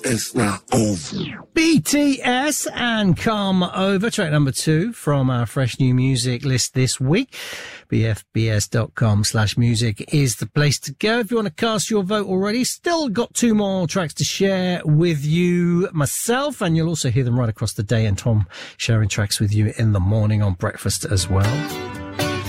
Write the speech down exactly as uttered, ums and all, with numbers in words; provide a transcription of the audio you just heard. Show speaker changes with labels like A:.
A: It's not over.
B: B T S and Come Over, track number two from our fresh new music list this week. B F B S dot com slash music is the place to go. If you want to cast your vote already, still got two more tracks to share with you myself, and you'll also hear them right across the day, and Tom sharing tracks with you in the morning on breakfast as well.